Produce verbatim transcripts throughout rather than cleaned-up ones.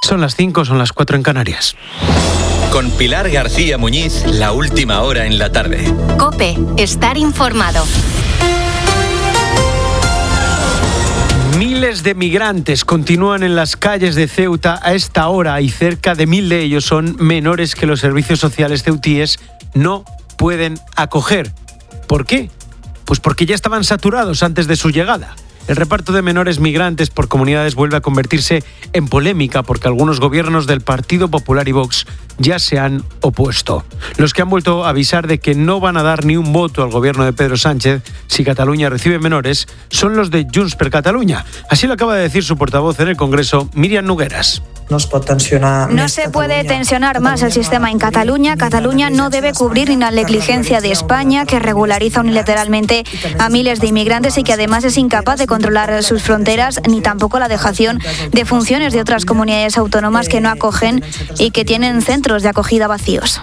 Son las cinco, son las cuatro en Canarias. Con Pilar García Muñiz, la última hora en la tarde. COPE, estar informado. Miles de migrantes continúan en las calles de Ceuta a esta hora y cerca de mil de ellos son menores que los servicios sociales ceutíes no pueden acoger. ¿Por qué? Pues porque ya estaban saturados antes de su llegada. El reparto de menores migrantes por comunidades vuelve a convertirse en polémica porque algunos gobiernos del Partido Popular y Vox ya se han opuesto. Los que han vuelto a avisar de que no van a dar ni un voto al gobierno de Pedro Sánchez si Cataluña recibe menores son los de Junts per Catalunya. Así lo acaba de decir su portavoz en el Congreso, Míriam Nogueras. No se puede tensionar más el sistema en Cataluña. Cataluña no debe cubrir ni la negligencia de España, que regulariza unilateralmente a miles de inmigrantes y que además es incapaz de controlar sus fronteras, ni tampoco la dejación de funciones de otras comunidades autónomas que no acogen y que tienen centros de acogida vacíos.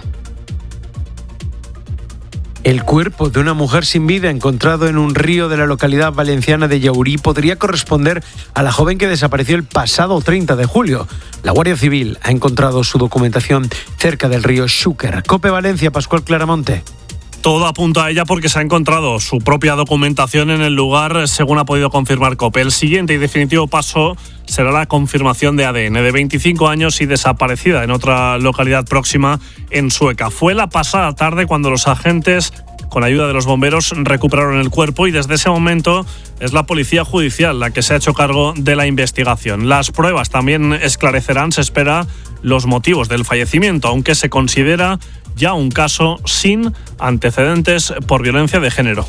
El cuerpo de una mujer sin vida encontrado en un río de la localidad valenciana de Llaurí podría corresponder a la joven que desapareció el pasado treinta de julio. La Guardia Civil ha encontrado su documentación cerca del río Xúquer. COPE Valencia, Pascual Claramonte. Todo apunta a ella porque se ha encontrado su propia documentación en el lugar, según ha podido confirmar COPE. El siguiente y definitivo paso será la confirmación de A D N de veinticinco años y desaparecida en otra localidad próxima en Sueca. Fue la pasada tarde cuando los agentes, con ayuda de los bomberos, recuperaron el cuerpo y desde ese momento es la policía judicial la que se ha hecho cargo de la investigación. Las pruebas también esclarecerán, se espera, los motivos del fallecimiento, aunque se considera ya un caso sin antecedentes por violencia de género.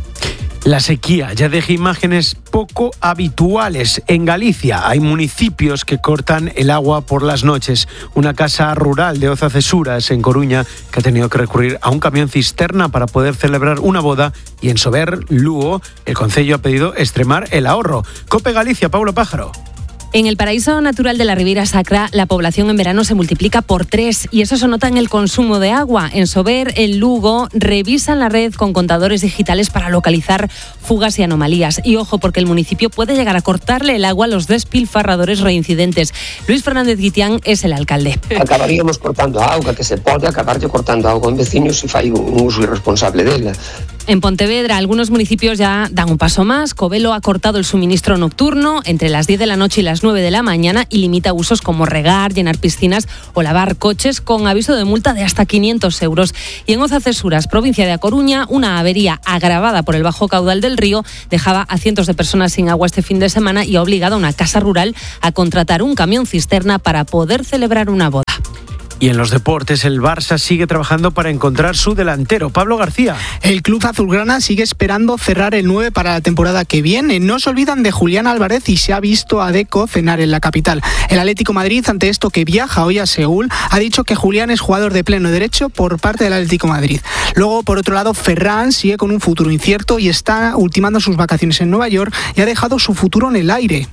La sequía ya deja imágenes poco habituales. En Galicia hay municipios que cortan el agua por las noches. Una casa rural de Oza-Cesuras, en Coruña, que ha tenido que recurrir a un camión cisterna para poder celebrar una boda. Y en Sober, Lugo, el concello ha pedido extremar el ahorro. COPE Galicia, Paulo Pájaro. En el paraíso natural de la Ribeira Sacra, la población en verano se multiplica por tres y eso se nota en el consumo de agua. En Sober, en Lugo, revisan la red con contadores digitales para localizar fugas y anomalías. Y ojo, porque el municipio puede llegar a cortarle el agua a los despilfarradores reincidentes. Luis Fernández Guitián es el alcalde. Acabaríamos cortando a auga, que se pode acabar cortando a auga en vecinos se fai un uso irresponsable dela. En Pontevedra, algunos municipios ya dan un paso más. Covelo ha cortado el suministro nocturno entre las diez de la noche y las nueve de la mañana y limita usos como regar, llenar piscinas o lavar coches con aviso de multa de hasta quinientos euros. Y en Oza-Cesuras, provincia de A Coruña, una avería agravada por el bajo caudal del río dejaba a cientos de personas sin agua este fin de semana y ha obligado a una casa rural a contratar un camión cisterna para poder celebrar una boda. Y en los deportes, el Barça sigue trabajando para encontrar su delantero, Pablo García. El club azulgrana sigue esperando cerrar el nueve para la temporada que viene. No se olvidan de Julián Álvarez y se ha visto a Deco cenar en la capital. El Atlético Madrid, ante esto que viaja hoy a Seúl, ha dicho que Julián es jugador de pleno derecho por parte del Atlético Madrid. Luego, por otro lado, Ferran sigue con un futuro incierto y está ultimando sus vacaciones en Nueva York y ha dejado su futuro en el aire.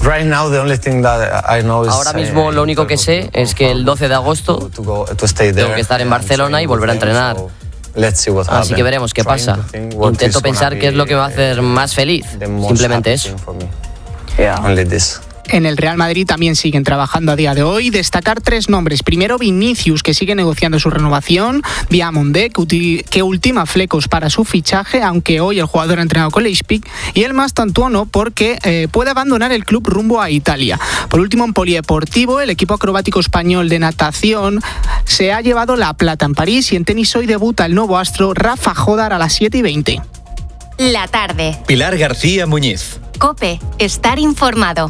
Ahora mismo lo único que sé es que el doce de agosto tengo que estar en Barcelona y volver a entrenar. Así que veremos qué pasa. Intento pensar qué es lo que me va a hacer más feliz. Simplemente eso. En el Real Madrid también siguen trabajando a día de hoy. Destacar tres nombres. Primero, Vinicius, que sigue negociando su renovación. Diamondé, que, uti- que ultima flecos para su fichaje, aunque hoy el jugador ha entrenado con Leipzig. Y el Mastantuono, porque eh, puede abandonar el club rumbo a Italia. Por último, en polideportivo, el equipo acrobático español de natación se ha llevado la plata en París. Y en tenis hoy debuta el nuevo astro Rafa Jodar a las siete y veinte. La tarde. Pilar García Muñiz. COPE, estar informado.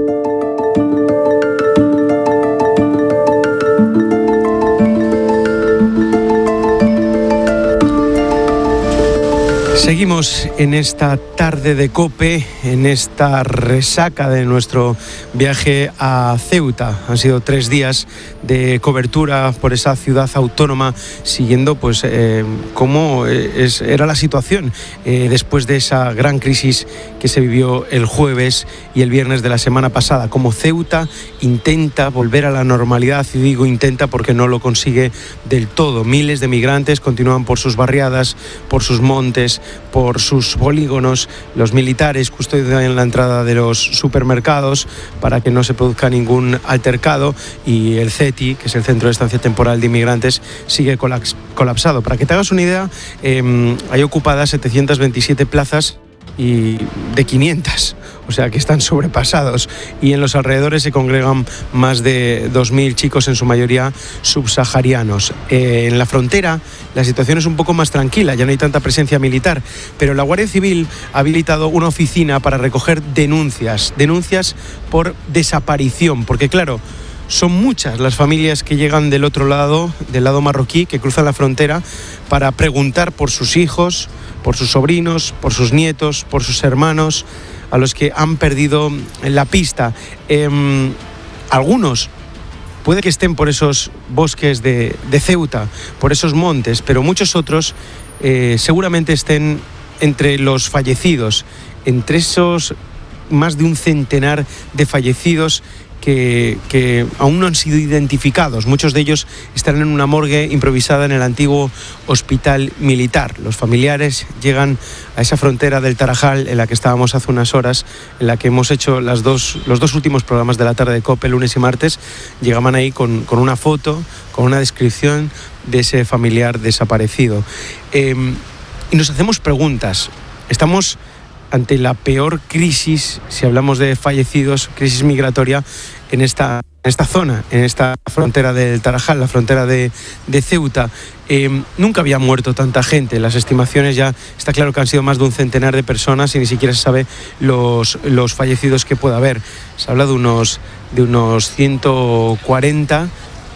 Seguimos en esta tarde de COPE, en esta resaca de nuestro viaje a Ceuta. Han sido tres días de cobertura por esa ciudad autónoma, siguiendo pues eh, cómo es, era la situación eh, después de esa gran crisis que se vivió el jueves y el viernes de la semana pasada. Cómo Ceuta intenta volver a la normalidad, y digo intenta porque no lo consigue del todo. Miles de migrantes continúan por sus barriadas, por sus montes, por sus polígonos. Los militares custodian la entrada de los supermercados para que no se produzca ningún altercado, y el C E T I, que es el Centro de Estancia Temporal de Inmigrantes, sigue colaps- colapsado. Para que te hagas una idea, eh, hay ocupadas setecientas veintisiete plazas y de quinientas, o sea que están sobrepasados, y en los alrededores se congregan más de dos mil chicos, en su mayoría subsaharianos. Eh, en la frontera la situación es un poco más tranquila, ya no hay tanta presencia militar, pero la Guardia Civil ha habilitado una oficina para recoger denuncias, denuncias por desaparición, porque claro, son muchas las familias que llegan del otro lado, del lado marroquí, que cruzan la frontera para preguntar por sus hijos, por sus sobrinos, por sus nietos, por sus hermanos, a los que han perdido la pista. Eh, algunos puede que estén por esos bosques de, de Ceuta, por esos montes, pero muchos otros eh, seguramente estén entre los fallecidos, entre esos más de un centenar de fallecidos Que, que aún no han sido identificados. Muchos de ellos están en una morgue improvisada en el antiguo hospital militar. Los familiares llegan a esa frontera del Tarajal en la que estábamos hace unas horas, en la que hemos hecho las dos, los dos últimos programas de la tarde de COPE, lunes y martes. Llegaban ahí con, con una foto, con una descripción de ese familiar desaparecido. Eh, y nos hacemos preguntas. Estamos ante la peor crisis, si hablamos de fallecidos, crisis migratoria en esta, en esta zona, en esta frontera del Tarajal, la frontera de, de Ceuta. Eh, nunca había muerto tanta gente. Las estimaciones ya está claro que han sido más de un centenar de personas y ni siquiera se sabe los, los fallecidos que pueda haber. Se habla de unos, de unos ciento cuarenta,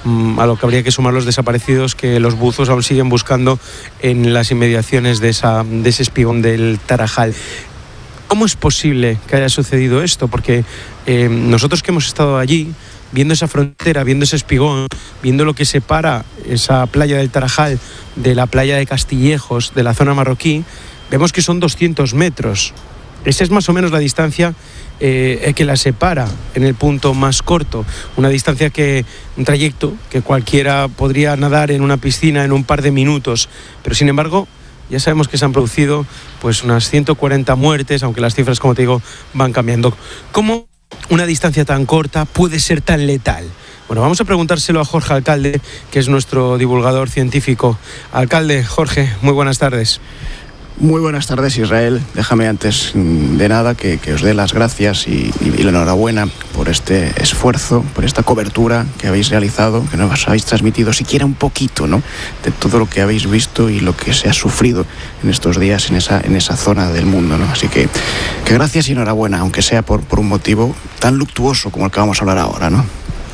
a lo que habría que sumar los desaparecidos que los buzos aún siguen buscando en las inmediaciones de, esa, de ese espigón del Tarajal. ¿Cómo es posible que haya sucedido esto? Porque eh, nosotros que hemos estado allí, viendo esa frontera, viendo ese espigón, viendo lo que separa esa playa del Tarajal de la playa de Castillejos, de la zona marroquí, vemos que son doscientos metros. Esa es más o menos la distancia eh, que la separa en el punto más corto. Una distancia que, un trayecto que cualquiera podría nadar en una piscina en un par de minutos, pero sin embargo ya sabemos que se han producido pues unas ciento cuarenta muertes, aunque las cifras, como te digo, van cambiando. ¿Cómo una distancia tan corta puede ser tan letal? Bueno, vamos a preguntárselo a Jorge Alcalde, que es nuestro divulgador científico. Alcalde, Jorge, muy buenas tardes. Muy buenas tardes, Israel. Déjame antes de nada que, que os dé las gracias y, y la enhorabuena por este esfuerzo, por esta cobertura que habéis realizado, que nos habéis transmitido siquiera un poquito, ¿no?, de todo lo que habéis visto y lo que se ha sufrido en estos días en esa, en esa zona del mundo, ¿no? Así que, que gracias y enhorabuena, aunque sea por, por un motivo tan luctuoso como el que vamos a hablar ahora, ¿no?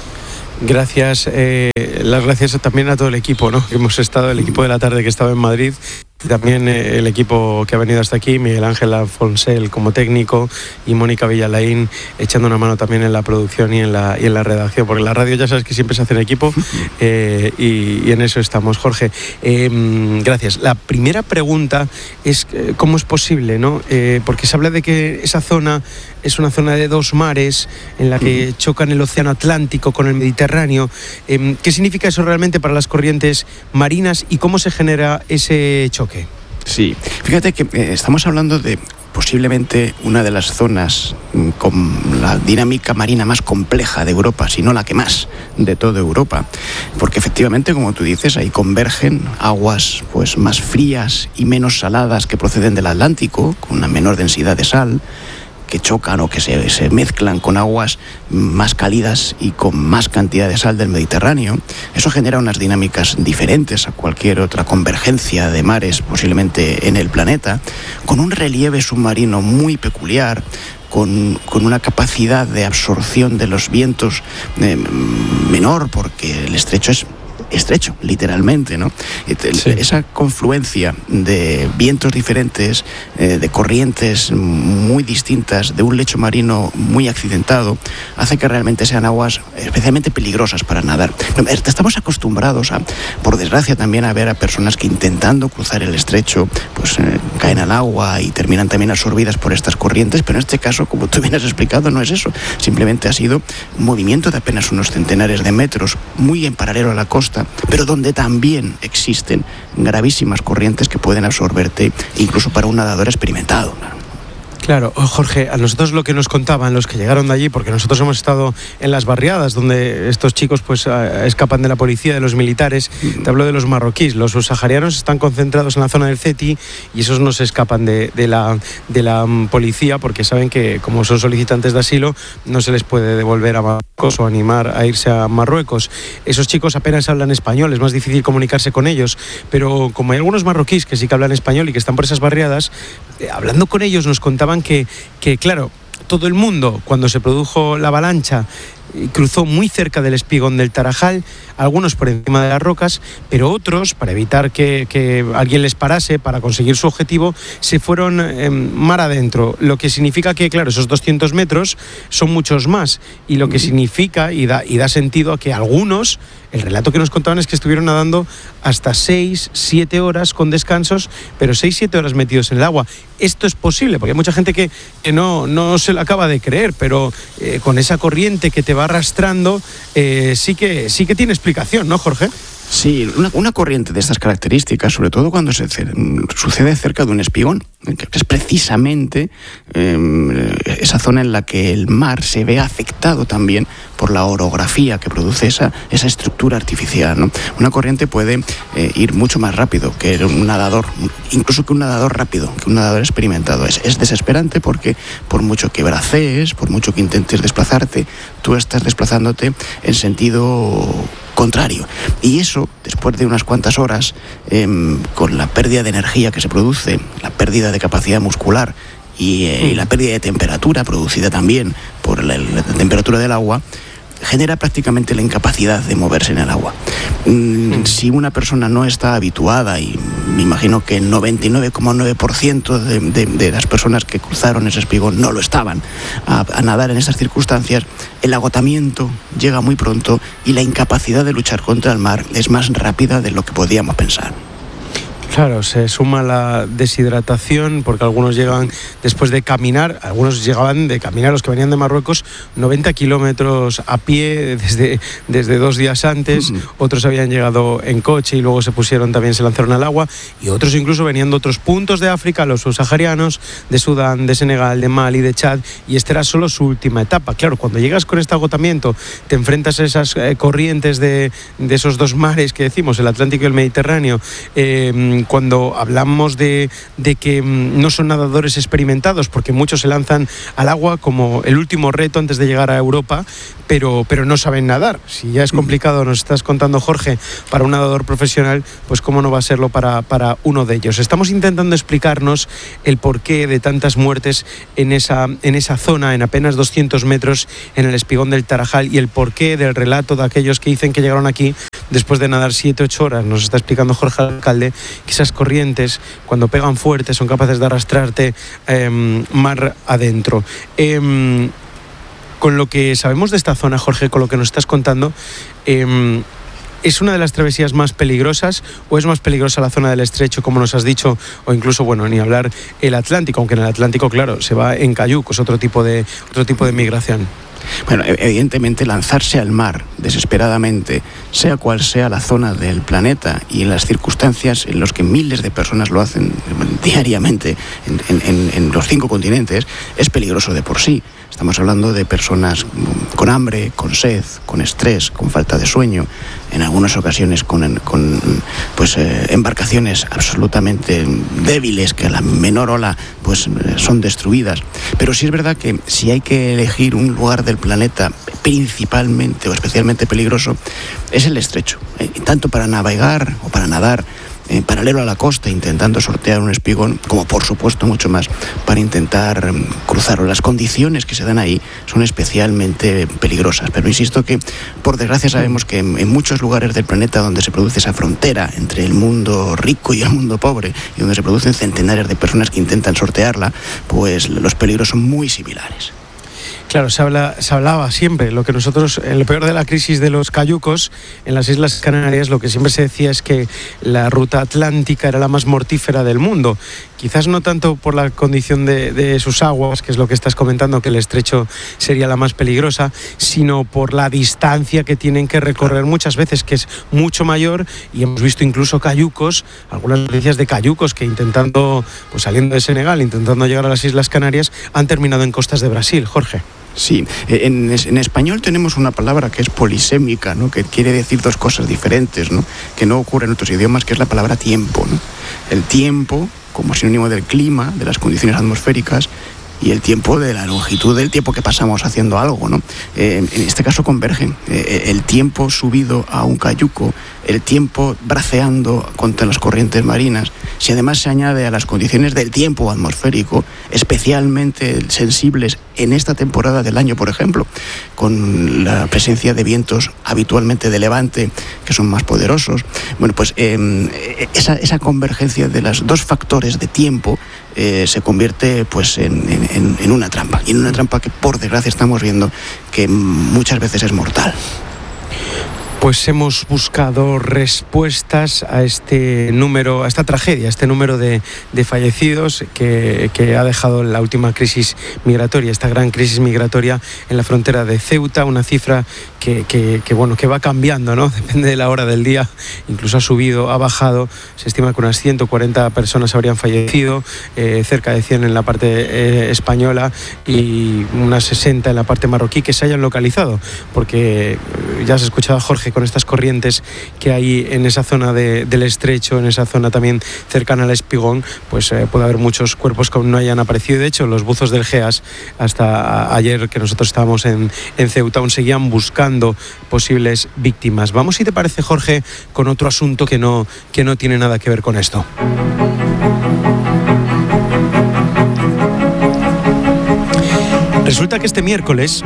Gracias, eh, las gracias también a todo el equipo, ¿no?, que hemos estado, el equipo de la tarde que estaba en Madrid, y también eh, el equipo que ha venido hasta aquí, Miguel Ángel Alfonsel como técnico y Mónica Villalain echando una mano también en la producción y en la, y en la redacción, porque en la radio ya sabes que siempre se hace en equipo eh, y, y en eso estamos. Jorge, eh, gracias. La primera pregunta es eh, ¿cómo es posible, no? Eh, porque se habla de que esa zona es una zona de dos mares en la que chocan el océano Atlántico con el Mediterráneo. Eh, ¿Qué significa eso realmente para las corrientes marinas y cómo se genera ese choque? Sí, fíjate que eh, estamos hablando de posiblemente una de las zonas mm, con la dinámica marina más compleja de Europa, si no la que más de toda Europa, porque efectivamente, como tú dices, ahí convergen aguas pues más frías y menos saladas que proceden del Atlántico, con una menor densidad de sal, que chocan o que se, se mezclan con aguas más cálidas y con más cantidad de sal del Mediterráneo. Eso genera unas dinámicas diferentes a cualquier otra convergencia de mares posiblemente en el planeta, con un relieve submarino muy peculiar, Con, con una capacidad de absorción de los vientos eh, menor, porque el estrecho es estrecho, literalmente, ¿no? Sí. Esa confluencia de vientos diferentes, eh, de corrientes muy distintas, de un lecho marino muy accidentado, hace que realmente sean aguas especialmente peligrosas para nadar. Estamos acostumbrados, a, por desgracia, también a ver a personas que intentando cruzar el estrecho, pues eh, caen al agua y terminan también absorbidas por estas corrientes, pero en este caso, como tú bien has explicado, no es eso. Simplemente ha sido un movimiento de apenas unos centenares de metros, muy en paralelo a la costa, costa, pero donde también existen gravísimas corrientes que pueden absorberte, incluso para un nadador experimentado. Claro, Jorge, a nosotros lo que nos contaban los que llegaron de allí, porque nosotros hemos estado en las barriadas donde estos chicos pues escapan de la policía, de los militares. Te hablo de los marroquíes. Los subsaharianos están concentrados en la zona del CETI y esos no se escapan de, de, la, de la policía porque saben que como son solicitantes de asilo no se les puede devolver a Marruecos o animar a irse a Marruecos. Esos chicos apenas hablan español, es más difícil comunicarse con ellos, pero como hay algunos marroquíes que sí que hablan español y que están por esas barriadas, eh, hablando con ellos nos contaban Que, que, claro, todo el mundo, cuando se produjo la avalancha, cruzó muy cerca del espigón del Tarajal, algunos por encima de las rocas, pero otros, para evitar que, que alguien les parase, para conseguir su objetivo, se fueron eh, mar adentro, lo que significa que, claro, esos doscientos metros son muchos más, y lo que significa, y da, y da sentido a que algunos, el relato que nos contaban es que estuvieron nadando hasta seis, siete horas con descansos, pero seis, siete horas metidos en el agua. Esto es posible, porque hay mucha gente que, que no, no se lo acaba de creer, pero eh, con esa corriente que te va arrastrando, eh, sí que sí que tiene explicación, ¿no, Jorge? Sí, una, una corriente de estas características, sobre todo cuando se, se, sucede cerca de un espigón, que es precisamente eh, esa zona en la que el mar se ve afectado también por la orografía que produce esa, esa estructura artificial, ¿no? Una corriente puede eh, ir mucho más rápido que un nadador, incluso que un nadador rápido, que un nadador experimentado. Es, es desesperante porque por mucho que bracees, por mucho que intentes desplazarte, tú estás desplazándote en sentido contrario. Y eso, después de unas cuantas horas, eh, con la pérdida de energía que se produce, la pérdida de capacidad muscular y, eh, y la pérdida de temperatura producida también por la, la temperatura del agua, genera prácticamente la incapacidad de moverse en el agua. Mm, si una persona no está habituada, y me imagino que el noventa y nueve coma nueve por ciento de, de, de las personas que cruzaron ese espigón no lo estaban, a, a nadar en esas circunstancias, el agotamiento llega muy pronto y la incapacidad de luchar contra el mar es más rápida de lo que podíamos pensar. Claro, se suma la deshidratación porque algunos llegan después de caminar, algunos llegaban de caminar, los que venían de Marruecos, noventa kilómetros a pie desde, desde dos días antes, uh-huh. Otros habían llegado en coche y luego se pusieron, también se lanzaron al agua, y otros incluso venían de otros puntos de África, los subsaharianos, de Sudán, de Senegal, de Mali, de Chad, y esta era solo su última etapa. Claro, cuando llegas con este agotamiento, te enfrentas a esas eh, corrientes de, de esos dos mares que decimos, el Atlántico y el Mediterráneo, eh, cuando hablamos de, de que no son nadadores experimentados, porque muchos se lanzan al agua como el último reto antes de llegar a Europa, pero, pero no saben nadar. Si ya es complicado, nos estás contando, Jorge, para un nadador profesional, pues cómo no va a serlo para, para uno de ellos. Estamos intentando explicarnos el porqué de tantas muertes en esa, en esa zona, en apenas doscientos metros, en el espigón del Tarajal, y el porqué del relato de aquellos que dicen que llegaron aquí después de nadar siete u ocho horas. Nos está explicando Jorge Alcalde que esas corrientes, cuando pegan fuerte, son capaces de arrastrarte eh, mar adentro. Eh, con lo que sabemos de esta zona, Jorge, con lo que nos estás contando, eh, ¿es una de las travesías más peligrosas o es más peligrosa la zona del Estrecho, como nos has dicho, o incluso, bueno, ni hablar el Atlántico, aunque en el Atlántico, claro, se va en cayucos, otro tipo de, otro tipo de migración? Bueno, evidentemente lanzarse al mar desesperadamente, sea cual sea la zona del planeta y en las circunstancias en las que miles de personas lo hacen diariamente en, en, en los cinco continentes, es peligroso de por sí. Estamos hablando de personas con hambre, con sed, con estrés, con falta de sueño, en algunas ocasiones con, con pues, eh, embarcaciones absolutamente débiles que a la menor ola pues, son destruidas. Pero sí es verdad que si hay que elegir un lugar del planeta principalmente o especialmente peligroso, es el Estrecho. Eh, tanto para navegar o para nadar en paralelo a la costa intentando sortear un espigón, como por supuesto mucho más para intentar um, cruzarlo. Las condiciones que se dan ahí son especialmente peligrosas, pero insisto que por desgracia sabemos que en, en muchos lugares del planeta donde se produce esa frontera entre el mundo rico y el mundo pobre, y donde se producen centenares de personas que intentan sortearla, pues los peligros son muy similares. Claro, se, habla, se hablaba siempre, lo que nosotros, en lo peor de la crisis de los cayucos, en las Islas Canarias, lo que siempre se decía es que la ruta atlántica era la más mortífera del mundo. Quizás no tanto por la condición de, de sus aguas, que es lo que estás comentando, que el estrecho sería la más peligrosa, sino por la distancia que tienen que recorrer muchas veces, que es mucho mayor, y hemos visto incluso cayucos, algunas noticias de cayucos que intentando, pues saliendo de Senegal, intentando llegar a las Islas Canarias, han terminado en costas de Brasil. Jorge. Sí, en, en español tenemos una palabra que es polisémica, ¿no? Que quiere decir dos cosas diferentes, ¿no? Que no ocurre en otros idiomas, que es la palabra tiempo, ¿no? El tiempo como sinónimo del clima, de las condiciones atmosféricas, y el tiempo de la longitud del tiempo que pasamos haciendo algo, ¿no? Eh, en este caso convergen. Eh, el tiempo subido a un cayuco, el tiempo braceando contra las corrientes marinas, si además se añade a las condiciones del tiempo atmosférico, especialmente sensibles en esta temporada del año, por ejemplo, con la presencia de vientos habitualmente de levante, que son más poderosos, bueno, pues eh, esa, esa convergencia de los dos factores de tiempo eh, se convierte pues en, en, en una trampa, y en una trampa que por desgracia estamos viendo que muchas veces es mortal. Pues hemos buscado respuestas a este número, a esta tragedia, a este número de, de fallecidos que, que ha dejado la última crisis migratoria, esta gran crisis migratoria en la frontera de Ceuta, una cifra que, que, que, bueno, que va cambiando, ¿no? Depende de la hora del día, incluso ha subido, ha bajado, se estima que unas ciento cuarenta personas habrían fallecido, eh, cerca de cien en la parte eh, española y unas sesenta en la parte marroquí que se hayan localizado, porque ya has escuchado a Jorge con estas corrientes que hay en esa zona de, del estrecho, en esa zona también cercana al Espigón, pues eh, puede haber muchos cuerpos que aún no hayan aparecido. De hecho, los buzos del GEAS, hasta ayer que nosotros estábamos en, en Ceuta, aún seguían buscando posibles víctimas. Vamos, si te parece, Jorge, con otro asunto que no, que no tiene nada que ver con esto. Resulta que este miércoles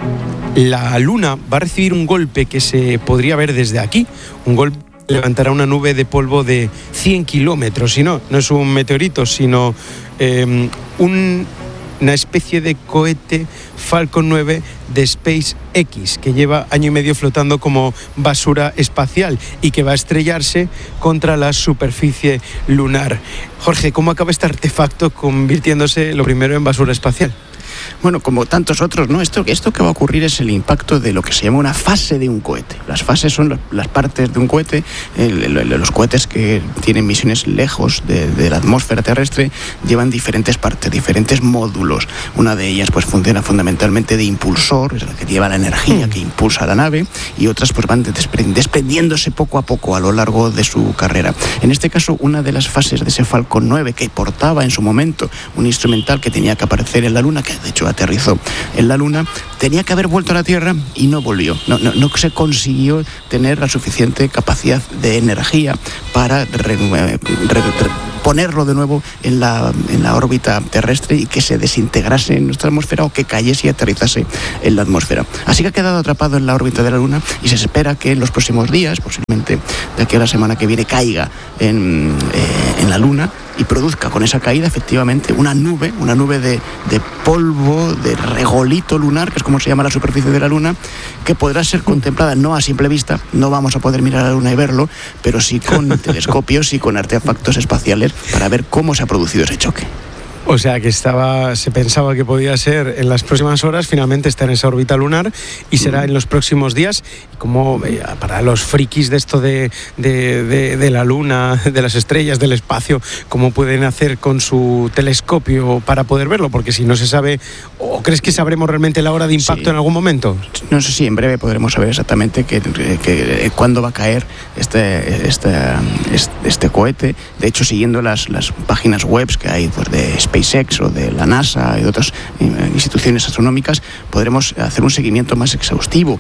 la Luna va a recibir un golpe que se podría ver desde aquí, un golpe que levantará una nube de polvo de cien kilómetros, y no, no es un meteorito, sino eh, un, una especie de cohete Falcon nueve de SpaceX, que lleva año y medio flotando como basura espacial y que va a estrellarse contra la superficie lunar. Jorge, ¿cómo acaba este artefacto convirtiéndose lo primero en basura espacial? Bueno, como tantos otros, ¿no? Esto, esto que va a ocurrir es el impacto de lo que se llama una fase de un cohete. Las fases son las partes de un cohete. El, el, los cohetes que tienen misiones lejos de, de la atmósfera terrestre llevan diferentes partes, diferentes módulos. Una de ellas pues funciona fundamentalmente de impulsor, es la que lleva la energía que impulsa a la nave, y otras pues van desprendiéndose poco a poco a lo largo de su carrera. En este caso, una de las fases de ese Falcon nueve, que portaba en su momento un instrumental que tenía que aparecer en la Luna, que de hecho aterrizó en la Luna, tenía que haber vuelto a la Tierra y no volvió. No, no, no se consiguió tener la suficiente capacidad de energía para re, re, re, ponerlo de nuevo en la, en la órbita terrestre y que se desintegrase en nuestra atmósfera o que cayese y aterrizase en la atmósfera. Así que ha quedado atrapado en la órbita de la Luna y se espera que en los próximos días, posiblemente de aquí a la semana que viene, caiga en, eh, en la Luna y produzca con esa caída efectivamente una nube, una nube de, de polvo, de regolito lunar, que es como se llama la superficie de la Luna, que podrá ser contemplada no a simple vista, no vamos a poder mirar a la Luna y verlo, pero sí con telescopios y con artefactos espaciales para ver cómo se ha producido ese choque. O sea que estaba, se pensaba que podía ser en las próximas horas, finalmente está en esa órbita lunar y será en los próximos días. Como eh, para los frikis de esto de, de, de, de la Luna, de las estrellas, del espacio, ¿cómo pueden hacer con su telescopio para poder verlo? Porque si no se sabe, ¿o crees que sabremos realmente la hora de impacto sí. en algún momento? No sé si en breve podremos saber exactamente que, que, que, cuándo va a caer este, este, este, este cohete. De hecho, siguiendo las, las páginas web que hay pues, de SpaceX o de la NASA y de otras instituciones astronómicas, podremos hacer un seguimiento más exhaustivo.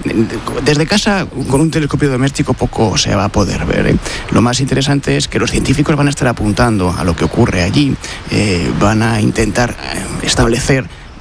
Desde casa, con un telescopio doméstico, poco se va a poder ver, ¿eh? Lo más interesante es que los científicos van a estar apuntando a lo que ocurre allí, eh, van a intentar establecer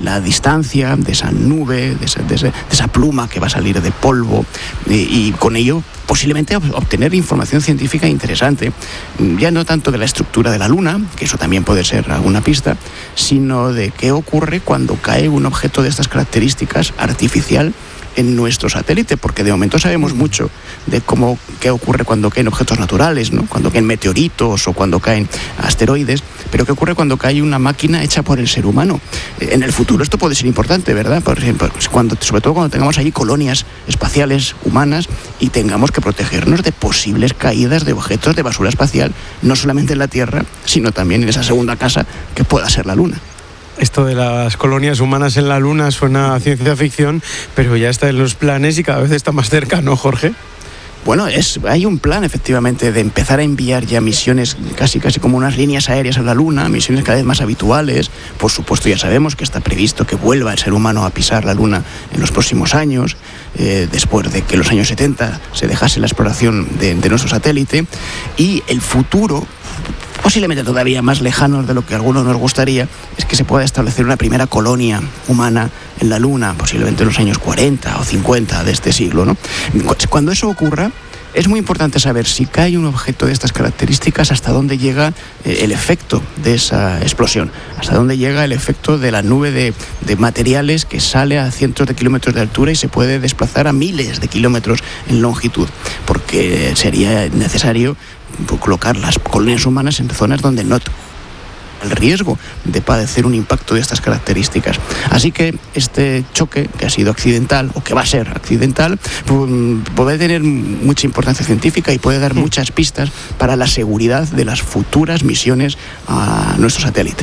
la distancia de esa nube, de esa, de esa, de esa pluma que va a salir de polvo, y, y con ello posiblemente obtener información científica interesante, ya no tanto de la estructura de la Luna, que eso también puede ser alguna pista, sino de qué ocurre cuando cae un objeto de estas características artificial en nuestro satélite, porque de momento sabemos mucho de cómo qué ocurre cuando caen objetos naturales, ¿no? Cuando caen meteoritos o cuando caen asteroides, pero qué ocurre cuando cae una máquina hecha por el ser humano. En el futuro esto puede ser importante, ¿verdad? Por ejemplo, cuando, sobre todo cuando tengamos allí colonias espaciales humanas y tengamos que protegernos de posibles caídas de objetos de basura espacial, no solamente en la Tierra, sino también en esa segunda casa que pueda ser la Luna. Esto de las colonias humanas en la Luna suena a ciencia ficción, pero ya está en los planes y cada vez está más cerca, ¿no, Jorge? Bueno, es, hay un plan efectivamente de empezar a enviar ya misiones casi casi como unas líneas aéreas a la Luna, misiones cada vez más habituales. Por supuesto ya sabemos que está previsto que vuelva el ser humano a pisar la Luna en los próximos años, eh, después de que en los años setenta se dejase la exploración de, de nuestro satélite, y el futuro, posiblemente todavía más lejanos de lo que a algunos nos gustaría, es que se pueda establecer una primera colonia humana en la Luna, posiblemente en los años cuarenta o cincuenta de este siglo, ¿no? Cuando eso ocurra, es muy importante saber si cae un objeto de estas características, hasta dónde llega eh, el efecto de esa explosión, hasta dónde llega el efecto de la nube de, de materiales que sale a cientos de kilómetros de altura y se puede desplazar a miles de kilómetros en longitud, porque sería necesario colocar las colonias humanas en zonas donde no el riesgo de padecer un impacto de estas características. Así que este choque, que ha sido accidental o que va a ser accidental, puede tener mucha importancia científica y puede dar muchas pistas para la seguridad de las futuras misiones a nuestro satélite.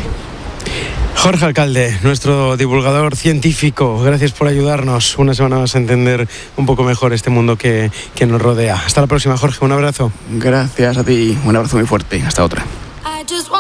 Jorge Alcalde, nuestro divulgador científico, gracias por ayudarnos una semana más a entender un poco mejor este mundo que, que nos rodea. Hasta la próxima, Jorge, un abrazo. Gracias a ti, un abrazo muy fuerte, hasta otra.